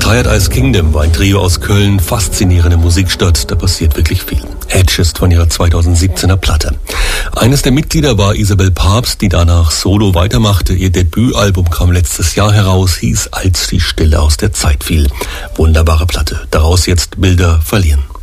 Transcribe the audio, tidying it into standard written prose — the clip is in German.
Tired Eyes Kingdom war ein Trio aus Köln, faszinierende Musikstadt, da passiert wirklich viel. Edge ist von ihrer 2017er Platte. Eines der Mitglieder war Isabel Papst, die danach solo weitermachte. Ihr Debütalbum kam letztes Jahr heraus, hieß Als die Stille aus der Zeit fiel. Wunderbare Platte. Daraus jetzt Bilder verlieren.